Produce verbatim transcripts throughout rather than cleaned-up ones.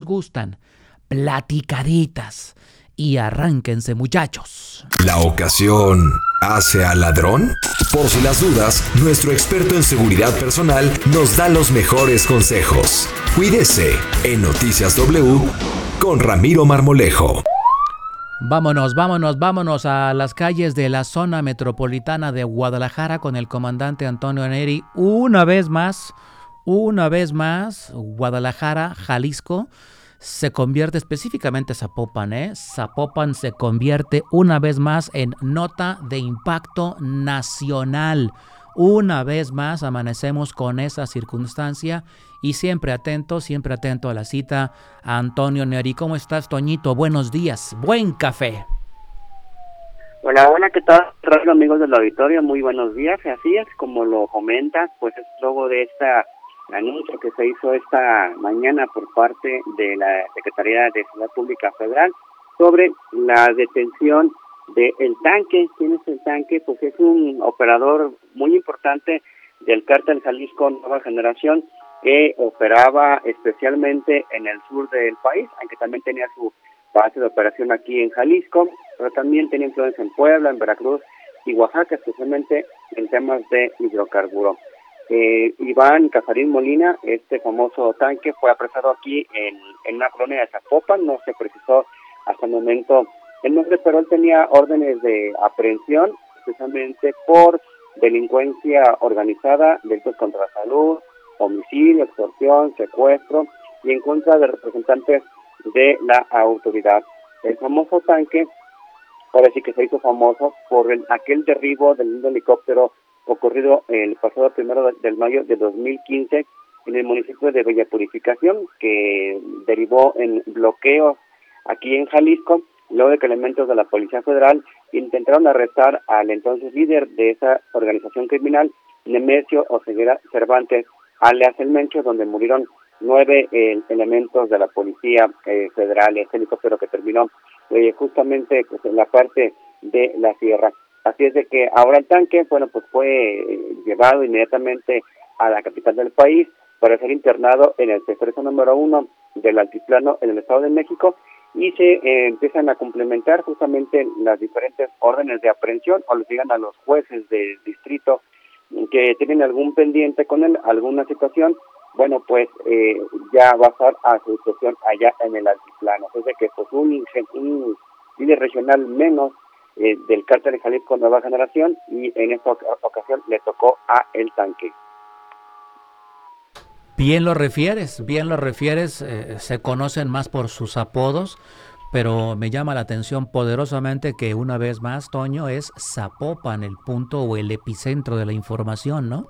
gustan, platicaditas. Y arránquense, muchachos. ¿La ocasión hace al ladrón? Por si las dudas, nuestro experto en seguridad personal nos da los mejores consejos. Cuídese en Noticias W con Ramiro Marmolejo. Vámonos, vámonos, vámonos a las calles de la zona metropolitana de Guadalajara con el comandante Antonio Neri. Una vez más, una vez más, Guadalajara, Jalisco, se convierte específicamente Zapopan, ¿eh? Zapopan se convierte una vez más en nota de impacto nacional. Una vez más amanecemos con esa circunstancia y siempre atento, siempre atento a la cita. Antonio Neri, ¿cómo estás, Toñito? Buenos días, buen café. Hola, hola, ¿qué tal? Radio amigos del auditorio, muy buenos días. Así es, como lo comentas, pues es luego de esta anuncio que se hizo esta mañana por parte de la Secretaría de Seguridad Pública Federal sobre la detención de El Tanque. ¿Quién es El Tanque? Pues es un operador muy importante del Cártel Jalisco Nueva Generación que operaba especialmente en el sur del país, aunque también tenía su base de operación aquí en Jalisco, pero también tenía influencia en Puebla, en Veracruz y Oaxaca, especialmente en temas de hidrocarburos. Eh, Iván Casarín Molina, este famoso tanque, fue apresado aquí en, en una colonia de Zapopan. No se precisó hasta el momento el nombre, pero él tenía órdenes de aprehensión, especialmente por delincuencia organizada, delitos contra la salud, homicidio, extorsión, secuestro y en contra de representantes de la autoridad. El famoso tanque, ahora sí que se hizo famoso por el, aquel derribo del helicóptero ocurrido el pasado primero del mayo de dos mil quince en el municipio de Bella Purificación, que derivó en bloqueos aquí en Jalisco, luego de que elementos de la Policía Federal intentaron arrestar al entonces líder de esa organización criminal, Nemesio Oseguera Cervantes, alias El Mencho, donde murieron nueve eh, elementos de la Policía eh, Federal, este helicóptero que terminó eh, justamente pues, en la parte de la sierra. Así es de que ahora el tanque, bueno, pues fue eh, llevado inmediatamente a la capital del país para ser internado en el secreto número uno del altiplano en el Estado de México y se eh, empiezan a complementar justamente las diferentes órdenes de aprehensión o les digan a los jueces del distrito que tienen algún pendiente con él, alguna situación, bueno, pues eh, ya va a estar a su disposición allá en el altiplano. Es de que pues un, un líder regional menos Eh, del Cártel de Jalisco Nueva Generación y en esta ocasión le tocó a El Tanque. Bien lo refieres, bien lo refieres, eh, se conocen más por sus apodos, pero me llama la atención poderosamente que una vez más, Toño, es Zapopan el punto o el epicentro de la información, ¿no?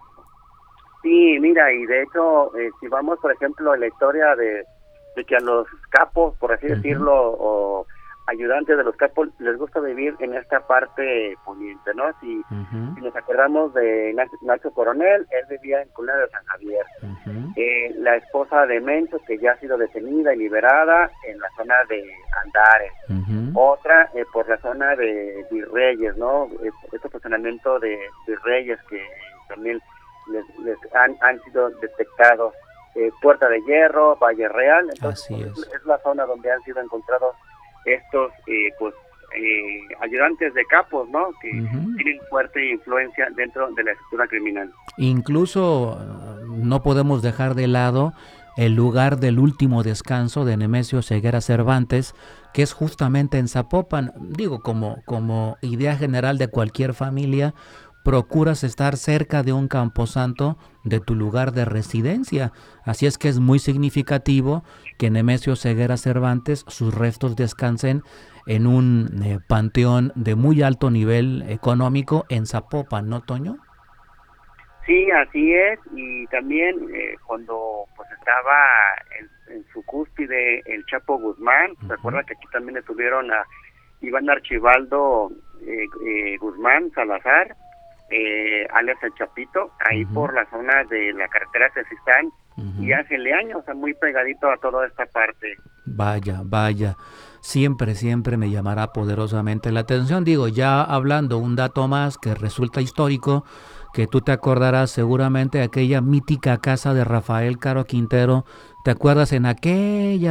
Sí, mira, y de hecho, eh, si vamos, por ejemplo, en la historia de, de que a los capos, por así uh-huh. decirlo, o ayudantes de los capos les gusta vivir en esta parte poniente, ¿no? Si, uh-huh. si nos acordamos de Nacho Coronel, él vivía en Cuna de San Javier. Uh-huh. Eh, la esposa de Mencho, que ya ha sido detenida y liberada en la zona de Andares. Uh-huh. Otra eh, por la zona de Virreyes, ¿no? Este funcionamiento de Virreyes que también les, les han, han sido detectados. Eh, Puerta de Hierro, Valle Real, entonces Así es. es la zona donde han sido encontrados estos eh, pues eh, ayudantes de capos, ¿no? Que uh-huh. tienen fuerte influencia dentro de la estructura criminal. Incluso no podemos dejar de lado el lugar del último descanso de Nemesio Oseguera Cervantes, que es justamente en Zapopan. Digo, como, como idea general de cualquier familia, procuras estar cerca de un camposanto de tu lugar de residencia. Así es que es muy significativo que Nemesio Oseguera Cervantes, sus restos descansen en un eh, panteón de muy alto nivel económico en Zapopan, ¿no, Toño? Sí, así es, y también eh, cuando pues estaba en, en su cúspide el Chapo Guzmán, uh-huh. ¿se acuerda que aquí también detuvieron a Iván Archibaldo eh, eh, Guzmán Salazar? Eh, alias El Chapito, ahí uh-huh. por la zona de la carretera Cecistán uh-huh. y Ángel Año, o sea, muy pegadito a toda esta parte. Vaya, vaya, siempre, siempre me llamará poderosamente la atención. Digo, ya hablando un dato más que resulta histórico, que tú te acordarás seguramente de aquella mítica casa de Rafael Caro Quintero. ¿Te acuerdas en aquella